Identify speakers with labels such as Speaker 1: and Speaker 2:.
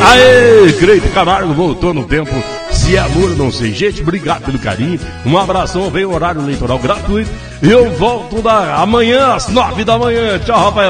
Speaker 1: Aê, Cleito Camargo voltou no tempo. Se é amor, eu não sei. Gente, obrigado pelo carinho. Um abração, vem o horário eleitoral gratuito. Eu volto amanhã às 9 da manhã. Tchau, Rafael.